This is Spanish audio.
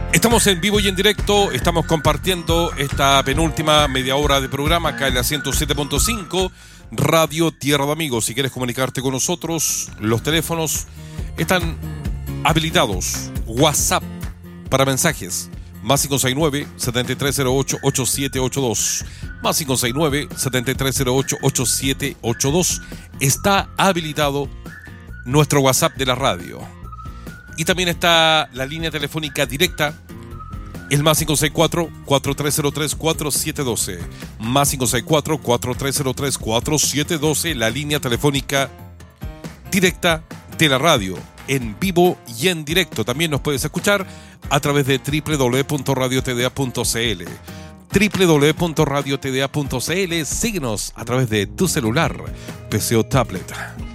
Estamos en vivo y en directo, estamos compartiendo esta penúltima media hora de programa acá en la 107.5 Radio Tierra de Amigos. Si quieres comunicarte con nosotros, los teléfonos están habilitados. WhatsApp para mensajes, más 569-7308-8782, más 569-7308-8782. Está habilitado nuestro WhatsApp de la radio. Y también está la línea telefónica directa, el más 564-4303-4712. Más 564-4303-4712, la línea telefónica directa de la radio, en vivo y en directo. También nos puedes escuchar a través de www.radiotda.cl. www.radiotda.cl. Síguenos a través de tu celular, PC o tablet.